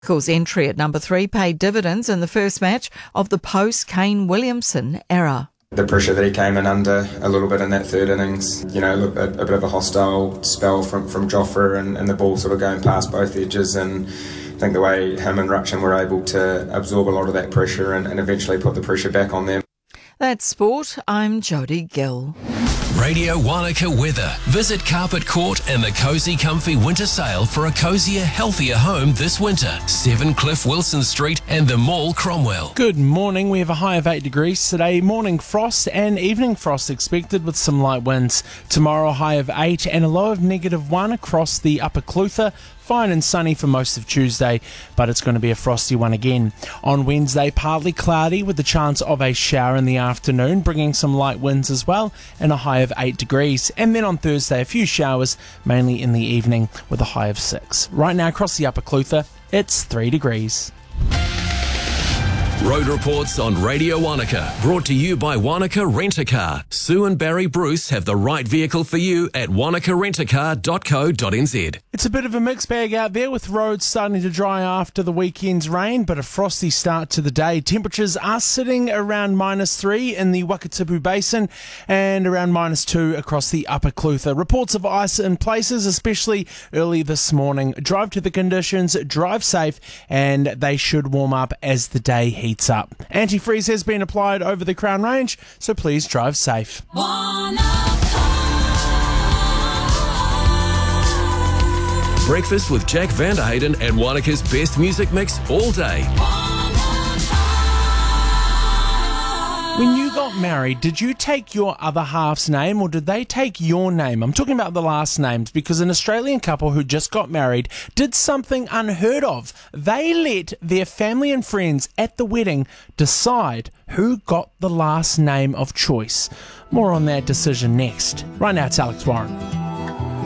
Course entry at number 3 paid dividends in the first match of the post-Kane Williamson era. The pressure that he came in under a little bit in that third innings, a bit of a hostile spell from Jofra and the ball sort of going past both edges, and I think the way him and Ruchin were able to absorb a lot of that pressure and eventually put the pressure back on them. That's sport. I'm Jodie Gill. Radio Wanaka weather. Visit Carpet Court and the Cosy Comfy Winter Sale for a cosier, healthier home this winter. 7 Cliff Wilson Street and the Mall, Cromwell. Good morning. We have a high of 8 degrees today. Morning frost and evening frost expected with some light winds. Tomorrow, a high of 8 and a low of -1 across the Upper Clutha. Fine and sunny for most of Tuesday, but it's going to be a frosty one again. On Wednesday, partly cloudy with the chance of a shower in the afternoon, bringing some light winds as well, and a high of 8 degrees. And then on Thursday, a few showers, mainly in the evening, with a high of 6. Right now, across the Upper Clutha, it's 3 degrees. Road reports on Radio Wanaka, brought to you by Wanaka Rent-A-Car. Sue and Barry Bruce have the right vehicle for you at wanakarentacar.co.nz. It's a bit of a mixed bag out there, with roads starting to dry after the weekend's rain, but a frosty start to the day. Temperatures are sitting around -3 in the Wakatipu Basin and around -2 across the Upper Clutha. Reports of ice in places, especially early this morning. Drive to the conditions, drive safe, and they should warm up as the day heats up. Antifreeze has been applied over the Crown Range, so please drive safe. Breakfast with Jack Vanderhayden and Wanaka's best music mix all day. When you got married, did you take your other half's name or did they take your name? I'm talking about the last names, because an Australian couple who just got married did something unheard of. They let their family and friends at the wedding decide who got the last name of choice. More on that decision next. Right now, it's Alex Warren.